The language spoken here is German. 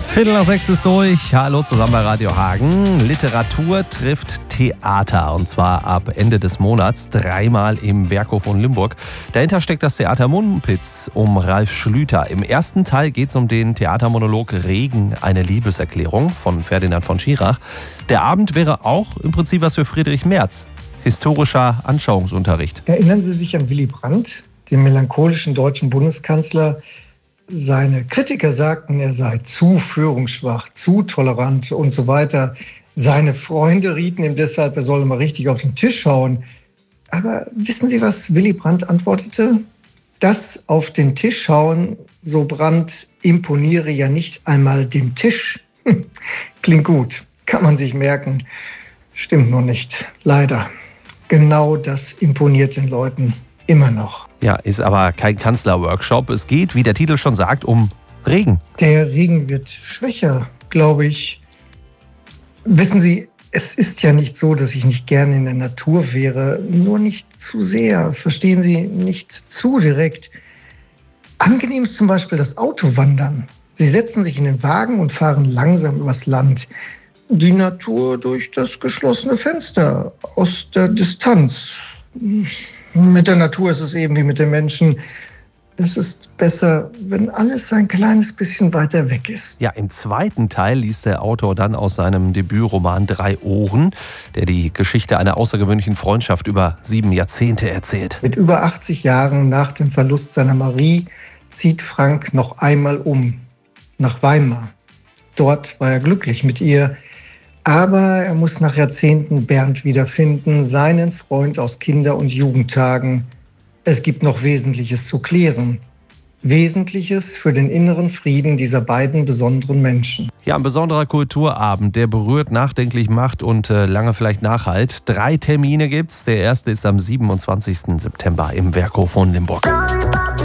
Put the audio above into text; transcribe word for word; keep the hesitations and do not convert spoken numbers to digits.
Viertel nach sechs ist durch. Hallo zusammen bei Radio Hagen. Literatur trifft Theater und zwar ab Ende des Monats dreimal im Werkhof in Limburg. Dahinter steckt das Theater Mumpitz um Ralf Schlüter. Im ersten Teil geht es um den Theatermonolog Regen, eine Liebeserklärung von Ferdinand von Schirach. Der Abend wäre auch im Prinzip was für Friedrich Merz. Historischer Anschauungsunterricht. Erinnern Sie sich an Willy Brandt, den melancholischen deutschen Bundeskanzler? Seine Kritiker sagten, er sei zu führungsschwach, zu tolerant und so weiter. Seine Freunde rieten ihm deshalb, er solle mal richtig auf den Tisch hauen. Aber wissen Sie, was Willy Brandt antwortete? Das auf den Tisch hauen, so Brandt, imponiere ja nicht einmal dem Tisch. Hm, klingt gut, kann man sich merken. Stimmt nur nicht, leider. Genau das imponiert den Leuten immer noch. Ja, ist aber kein Kanzlerworkshop. Es geht, wie der Titel schon sagt, um Regen. Der Regen wird schwächer, glaube ich. Wissen Sie, es ist ja nicht so, dass ich nicht gerne in der Natur wäre. Nur nicht zu sehr. Verstehen Sie, nicht zu direkt. Angenehm ist zum Beispiel das Autowandern. Sie setzen sich in den Wagen und fahren langsam übers Land. Die Natur durch das geschlossene Fenster, aus der Distanz. Mit der Natur ist es eben wie mit den Menschen. Es ist besser, wenn alles ein kleines bisschen weiter weg ist. Ja, im zweiten Teil liest der Autor dann aus seinem Debütroman Drei Ohren, der die Geschichte einer außergewöhnlichen Freundschaft über sieben Jahrzehnte erzählt. Mit über achtzig Jahren nach dem Verlust seiner Marie zieht Frank noch einmal um, nach Weimar. Dort war er glücklich mit ihr. Aber er muss nach Jahrzehnten Bernd wiederfinden, seinen Freund aus Kinder- und Jugendtagen. Es gibt noch Wesentliches zu klären. Wesentliches für den inneren Frieden dieser beiden besonderen Menschen. Ja, ein besonderer Kulturabend, der berührt, nachdenklich macht und äh, lange vielleicht nachhalt. Drei Termine gibt's. Der erste ist am siebenundzwanzigsten September im Werkhof von Limburg.